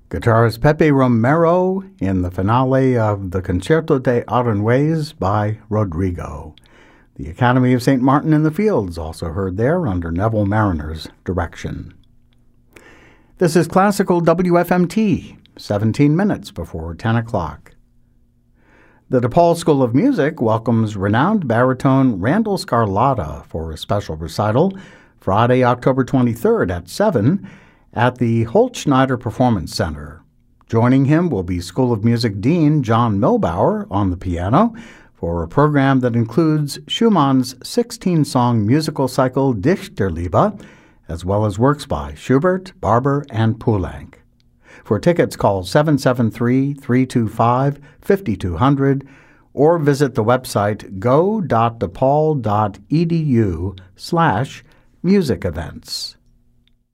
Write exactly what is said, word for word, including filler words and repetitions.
Guitarist Pepe Romero in the finale of the Concerto de Aranjuez by Rodrigo. The Academy of Saint Martin in the Fields also heard there under Neville Mariner's direction. This is Classical W F M T, seventeen minutes before ten o'clock. The DePaul School of Music welcomes renowned baritone Randall Scarlatta for a special recital Friday, October twenty-third at seven at the Holt Schneider Performance Center. Joining him will be School of Music Dean John Milbauer on the piano for a program that includes Schumann's sixteen-song musical cycle Dichterliebe, as well as works by Schubert, Barber, and Poulenc. For tickets, call seven seven three, three two five, five two zero zero or visit the website go dot depaul dot e d u slash music events.